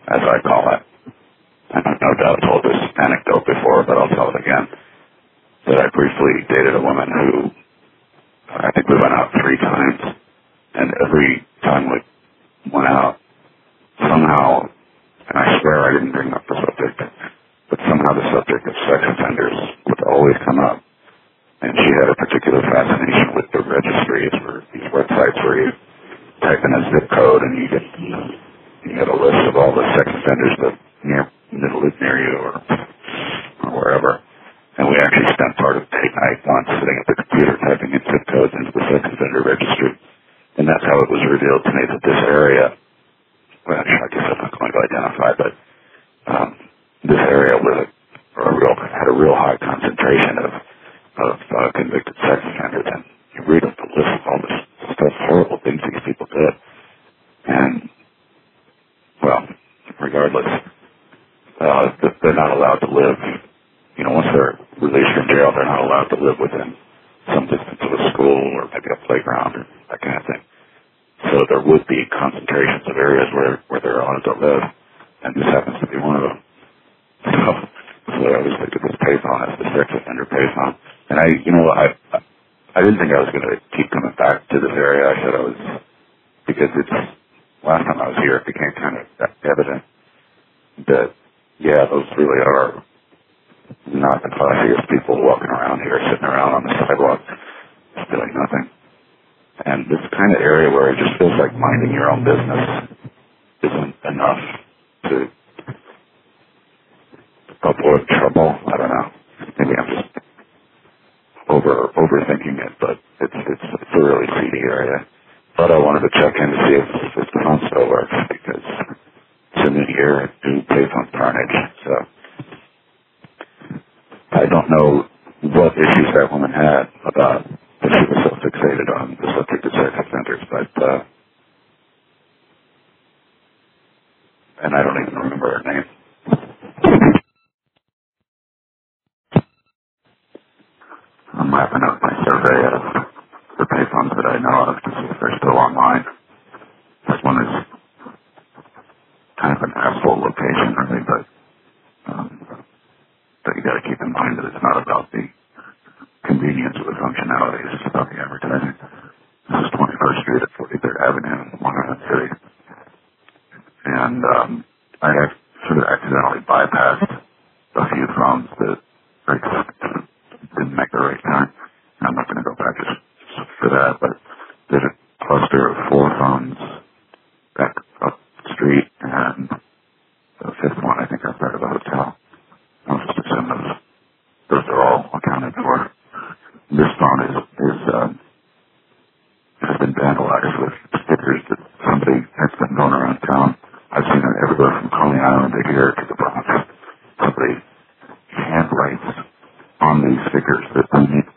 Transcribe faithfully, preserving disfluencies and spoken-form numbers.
as I call it. And I've no doubt told this anecdote before, but I'll tell it again. That I briefly dated a woman who, I think we went out three times, and every time we went out, somehow, and I swear I didn't bring up the subject, but somehow the subject of sex offenders would always come up. And she had a particular fascination with the registries, or these websites where you type in a zip code and you get, you know, you get a list of all the sex offenders that near that live near you or, or wherever. And we actually spent part of date night once sitting at the computer typing in zip codes into the sex offender registry. And that's how it was revealed to me that this area, well, I guess I'm not going to identify, but um, this area was a, a real, had a real high concentration of, of uh, convicted sex offenders. And you read up the list of all this stuff, horrible things these people did. And, well, regardless, uh, they're not allowed to live. You know, once they're released from jail, they're not allowed to live within some distance of a school or maybe a playground or that kind of thing. So there would be concentrations of areas where, where they're allowed to live, and this happens to be one of them. So, so I always looked at this payphone as the sex offender payphone. And I, you know, I, I didn't think I was going to keep coming back to this area. I said I was, because it's, last time I was here, it became kind of evident that, yeah, those really are not the classiest people walking around here, sitting around on the sidewalk, just doing nothing. And this kind of area where it just feels like minding your own business isn't enough to avoid trouble. I don't know. Maybe I'm just over overthinking it, but it's it's, it's a really seedy area. But I wanted to check in to see if, if the phone still works, because it's a new year, new payphone carnage, so I don't know what issues that woman had about that she was so fixated on the subject of sex offenders, but, uh, and I don't even remember her name. I'm wrapping up my survey of the payphones that I know of to see if they're still online. This one is kind of an asshole location, really, but, um, but you got to keep in mind that it's not about the convenience of the functionality. It's just about the advertising. This is twenty-first Street at forty-third Avenue in Washington City. And um, I have sort of accidentally bypassed a few phones that like, didn't make the right turn. I'm not going to go back just for that, but there's a cluster of four phones back up the street, and the fifth one, I think, outside of the hotel. I'll just assume those, those are all accounted for. This phone is, is um, has been vandalized with stickers that somebody has been going around town. I've seen it everywhere from Coney Island to here to the Bronx. Somebody handwrites on these stickers that we need